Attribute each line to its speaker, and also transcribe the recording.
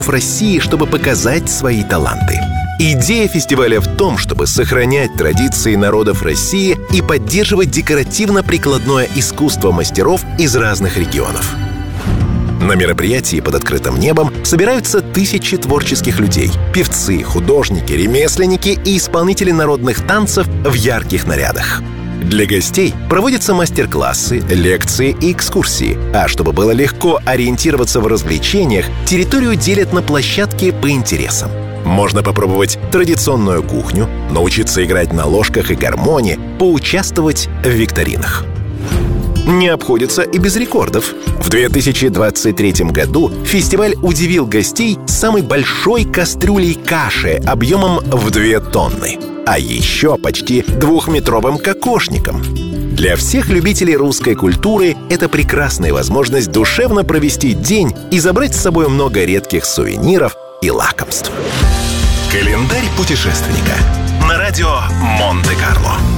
Speaker 1: в России, чтобы показать свои таланты. Идея фестиваля в том, чтобы сохранять традиции народов России и поддерживать декоративно-прикладное искусство мастеров из разных регионов. На мероприятии под открытым небом собираются тысячи творческих людей – певцы, художники, ремесленники и исполнители народных танцев в ярких нарядах. Для гостей проводятся мастер-классы, лекции и экскурсии. А чтобы было легко ориентироваться в развлечениях, территорию делят на площадки по интересам. Можно попробовать традиционную кухню, научиться играть на ложках и гармоне, поучаствовать в викторинах. Не обходится и без рекордов. В 2023 году фестиваль удивил гостей самой большой кастрюлей каши объемом в 2 тонны. А еще почти 2-метровым кокошником. Для всех любителей русской культуры это прекрасная возможность душевно провести день и забрать с собой много редких сувениров и лакомств. Календарь путешественника на радио Монте-Карло.